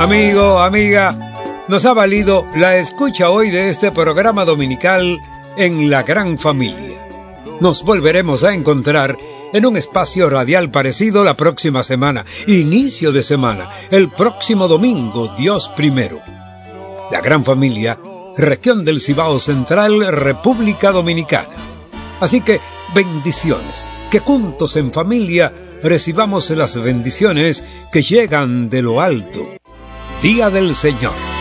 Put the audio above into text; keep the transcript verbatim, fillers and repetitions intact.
Amigo, amiga, nos ha valido la escucha hoy de este programa dominical en La Gran Familia. Nos volveremos a encontrar en un espacio radial parecido la próxima semana, inicio de semana, el próximo domingo, Dios primero. La Gran Familia, región del Cibao Central, República Dominicana. Así que bendiciones, que juntos en familia recibamos las bendiciones que llegan de lo alto. Día del Señor.